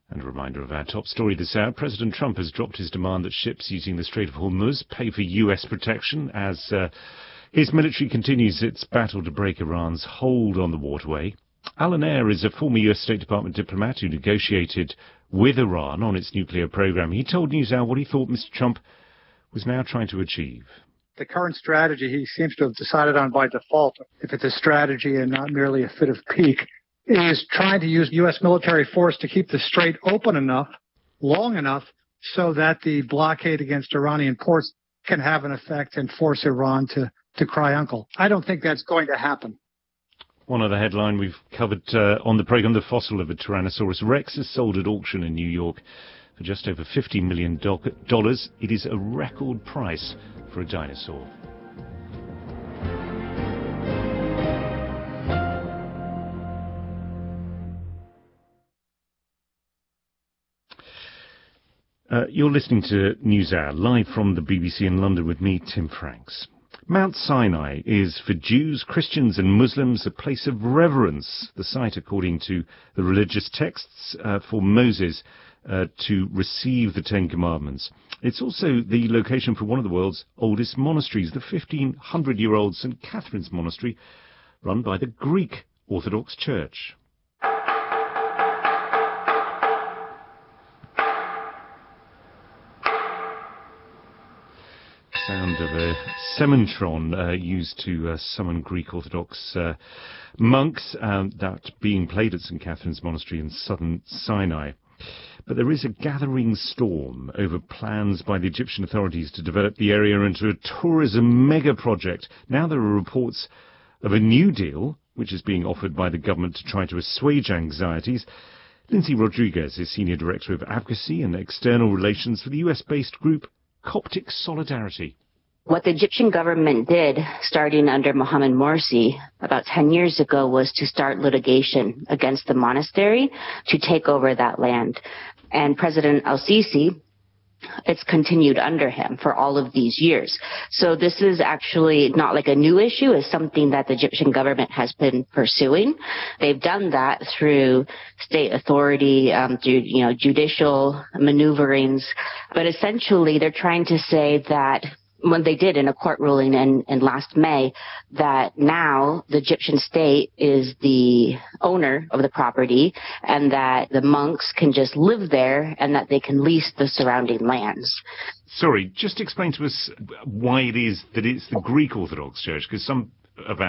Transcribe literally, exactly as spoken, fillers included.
And a reminder of our top story this hour. President Trump has dropped his demand that ships using the Strait of Hormuz pay for U S protection as uh, his military continues its battle to break Iran's hold on the waterway. Alan Eyre is a former U S State Department diplomat who negotiated with Iran on its nuclear program. He told NewsHour what he thought Mister Trump was now trying to achieve. The current strategy he seems to have decided on by default, if it's a strategy and not merely a fit of pique, is trying to use U S military force to keep the strait open enough, long enough, so that the blockade against Iranian ports can have an effect and force Iran to, to cry uncle. I don't think that's going to happen. One other headline we've covered uh, on the programme, the fossil of a Tyrannosaurus Rex is sold at auction in New York for just over fifty million dollars. It is a record price for a dinosaur. Uh, you're listening to NewsHour, live from the B B C in London with me, Tim Franks. Mount Sinai is, for Jews, Christians and Muslims, a place of reverence. The site, according to the religious texts, uh, for Moses uh, to receive the Ten Commandments. It's also the location for one of the world's oldest monasteries, the fifteen hundred year old Saint Catherine's Monastery, run by the Greek Orthodox Church. Sound of a sementron uh, used to uh, summon Greek Orthodox uh, monks, um, that being played at Saint Catherine's Monastery in southern Sinai. But there is a gathering storm over plans by the Egyptian authorities to develop the area into a tourism mega-project. Now there are reports of a new deal, which is being offered by the government to try to assuage anxieties. Lindsay Rodriguez is Senior Director of Advocacy and External Relations for the U S-based group Coptic Solidarity. What the Egyptian government did, starting under Mohamed Morsi about ten years ago, was to start litigation against the monastery to take over that land. And President al-Sisi, it's continued under him for all of these years. So this is actually not like a new issue. It's something that the Egyptian government has been pursuing. They've done that through state authority, um, through, you know, judicial maneuverings. But essentially, they're trying to say that when they did in a court ruling in, in last May, that now the Egyptian state is the owner of the property and that the monks can just live there and that they can lease the surrounding lands. Sorry, just explain to us why it is that it's the Greek Orthodox Church, because some of our